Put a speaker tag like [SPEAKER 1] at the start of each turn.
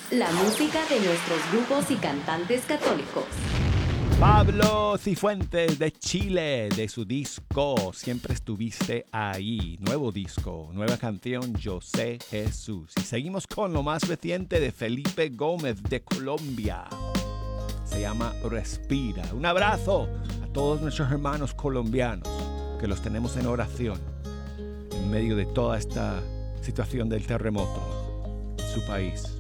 [SPEAKER 1] La música de nuestros grupos y cantantes católicos.
[SPEAKER 2] Pablo Cifuentes de Chile, de su disco Siempre Estuviste Ahí. Nuevo disco, nueva canción, Yo Sé Jesús. Y seguimos con lo más reciente de Felipe Gómez de Colombia. Se llama Respira. Un abrazo a todos nuestros hermanos colombianos que los tenemos en oración en medio de toda esta situación del terremoto en su país.